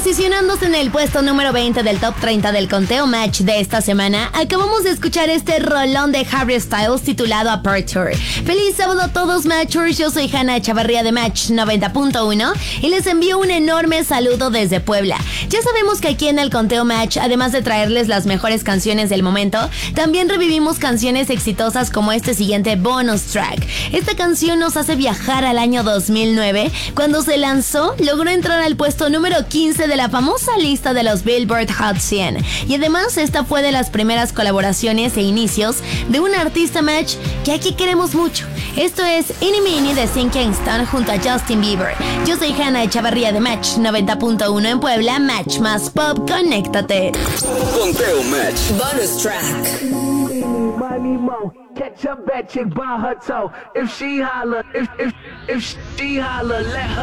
Posicionándose en el puesto número 20 del top 30 del conteo Match de esta semana, acabamos de escuchar este rolón de Harry Styles titulado Aperture. Feliz sábado a todos Matchers, yo soy Hanna Chavarría de Match 90.1 y les envío un enorme saludo desde Puebla. Ya sabemos que aquí en el conteo Match, además de traerles las mejores canciones del momento, también revivimos canciones exitosas como este siguiente bonus track. Esta canción nos hace viajar al año 2009, cuando se lanzó, logró entrar al puesto número 15 de la famosa lista de los Billboard Hot 100. Y además esta fue de las primeras colaboraciones e inicios de un artista Match que aquí queremos mucho. Esto es Eeny Meeny de Sean Kingston junto a Justin Bieber. Yo soy Hanna Echavarría de Match 90.1 en Puebla. Match más pop, conéctate. Conteo Match. Bonus track. Money mo, catch a bad chick by her toe. If she holler, if she holler, let her